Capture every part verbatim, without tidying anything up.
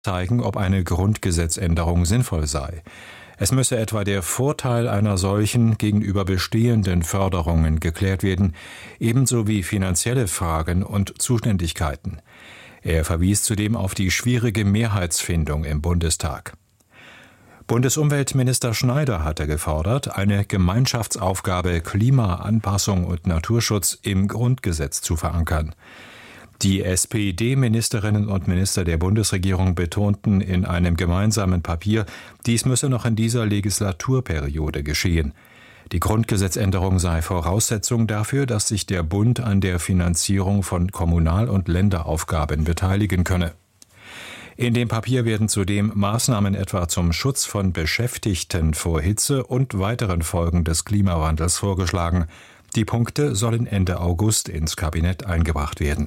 zeigen, ob eine Grundgesetzänderung sinnvoll sei. Es müsse etwa der Vorteil einer solchen gegenüber bestehenden Förderungen geklärt werden, ebenso wie finanzielle Fragen und Zuständigkeiten. Er verwies zudem auf die schwierige Mehrheitsfindung im Bundestag. Bundesumweltminister Schneider hatte gefordert, eine Gemeinschaftsaufgabe Klimaanpassung und Naturschutz im Grundgesetz zu verankern. Die S P D-Ministerinnen und Minister der Bundesregierung betonten in einem gemeinsamen Papier, dies müsse noch in dieser Legislaturperiode geschehen. Die Grundgesetzänderung sei Voraussetzung dafür, dass sich der Bund an der Finanzierung von Kommunal- und Länderaufgaben beteiligen könne. In dem Papier werden zudem Maßnahmen etwa zum Schutz von Beschäftigten vor Hitze und weiteren Folgen des Klimawandels vorgeschlagen. Die Punkte sollen Ende August ins Kabinett eingebracht werden.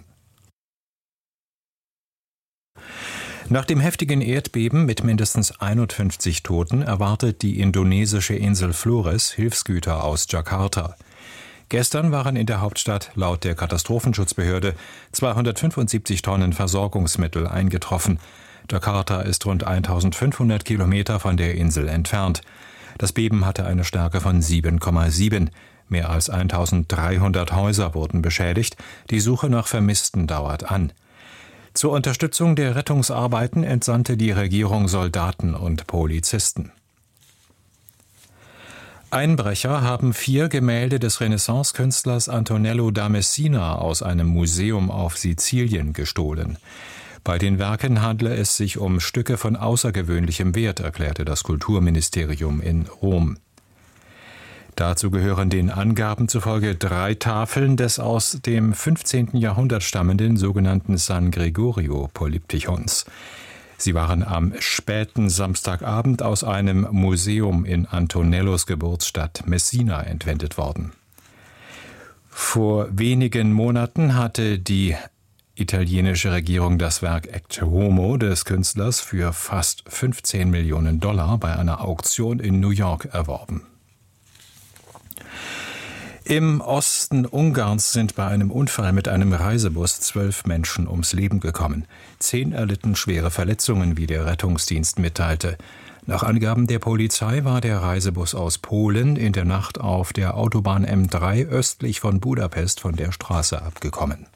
Nach dem heftigen Erdbeben mit mindestens einundfünfzig Toten erwartet die indonesische Insel Flores Hilfsgüter aus Jakarta. Gestern waren in der Hauptstadt laut der Katastrophenschutzbehörde zweihundertfünfundsiebzig Tonnen Versorgungsmittel eingetroffen. Jakarta ist rund eintausendfünfhundert Kilometer von der Insel entfernt. Das Beben hatte eine Stärke von sieben Komma sieben. Mehr als eintausenddreihundert Häuser wurden beschädigt. Die Suche nach Vermissten dauert an. Zur Unterstützung der Rettungsarbeiten entsandte die Regierung Soldaten und Polizisten. Einbrecher haben vier Gemälde des Renaissance-Künstlers Antonello da Messina aus einem Museum auf Sizilien gestohlen. Bei den Werken handle es sich um Stücke von außergewöhnlichem Wert, erklärte das Kulturministerium in Rom. Dazu gehören den Angaben zufolge drei Tafeln des aus dem fünfzehnten Jahrhundert stammenden sogenannten San Gregorio Polyptychons. Sie waren am späten Samstagabend aus einem Museum in Antonellos Geburtsstadt Messina entwendet worden. Vor wenigen Monaten hatte die italienische Regierung das Werk Ecce Homo des Künstlers für fast fünfzehn Millionen Dollar bei einer Auktion in New York erworben. Im Osten Ungarns sind bei einem Unfall mit einem Reisebus zwölf Menschen ums Leben gekommen. Zehn erlitten schwere Verletzungen, wie der Rettungsdienst mitteilte. Nach Angaben der Polizei war der Reisebus aus Polen in der Nacht auf der Autobahn M drei östlich von Budapest von der Straße abgekommen.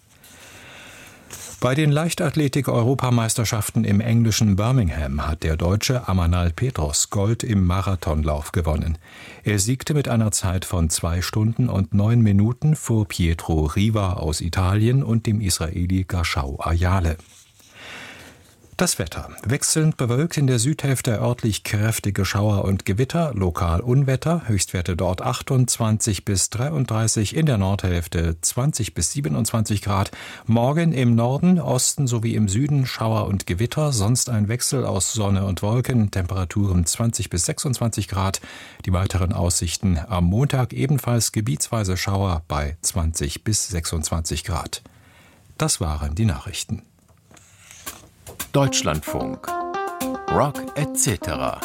Bei den Leichtathletik-Europameisterschaften im englischen Birmingham hat der Deutsche Amanal Petros Gold im Marathonlauf gewonnen. Er siegte mit einer Zeit von zwei Stunden und neun Minuten vor Pietro Riva aus Italien und dem Israeli Gashau Ayale. Das Wetter. Wechselnd bewölkt, in der Südhälfte örtlich kräftige Schauer und Gewitter, lokal Unwetter, Höchstwerte dort achtundzwanzig bis dreiunddreißig, in der Nordhälfte zwanzig bis siebenundzwanzig Grad. Morgen im Norden, Osten sowie im Süden Schauer und Gewitter, sonst ein Wechsel aus Sonne und Wolken, Temperaturen zwanzig bis sechsundzwanzig Grad. Die weiteren Aussichten am Montag ebenfalls gebietsweise Schauer bei zwanzig bis sechsundzwanzig Grad. Das waren die Nachrichten. Deutschlandfunk. Rock et cetera.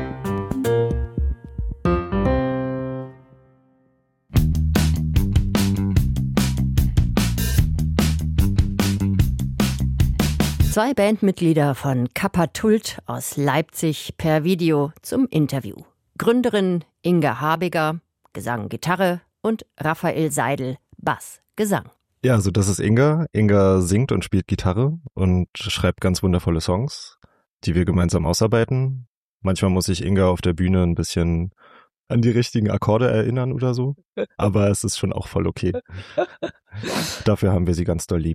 Zwei Bandmitglieder von Kappa-Tult aus Leipzig per Video zum Interview. Gründerin Inga Habiger, Gesang, Gitarre, und Raphael Seidel, Bass, Gesang. Ja, also das ist Inga. Inga singt und spielt Gitarre und schreibt ganz wundervolle Songs, die wir gemeinsam ausarbeiten. Manchmal muss ich Inga auf der Bühne ein bisschen an die richtigen Akkorde erinnern oder so, aber es ist schon auch voll okay. Dafür haben wir sie ganz doll lieb.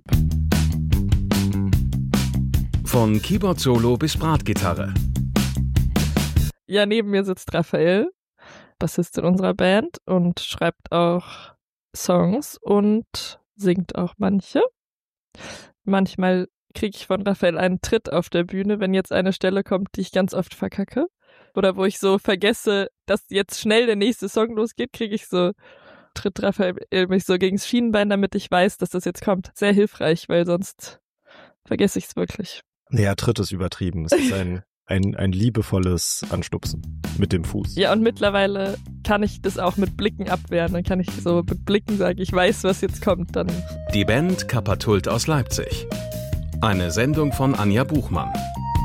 Von Keyboard-Solo bis Bratgitarre. Ja, neben mir sitzt Raphael, Bassist in unserer Band, und schreibt auch Songs und singt auch manche. Manchmal kriege ich von Raphael einen Tritt auf der Bühne, wenn jetzt eine Stelle kommt, die ich ganz oft verkacke. Oder wo ich so vergesse, dass jetzt schnell der nächste Song losgeht, kriege ich so, tritt Raphael mich so gegen das Schienenbein, damit ich weiß, dass das jetzt kommt. Sehr hilfreich, weil sonst vergesse ich es wirklich. Naja, Tritt ist übertrieben. Es ist ein, ein, ein liebevolles Anstupsen mit dem Fuß. Ja, und mittlerweile kann ich das auch mit Blicken abwehren. Dann kann ich so mit Blicken sagen, ich weiß, was jetzt kommt. Dann. Die Band Kappa-Tult aus Leipzig. Eine Sendung von Anja Buchmann.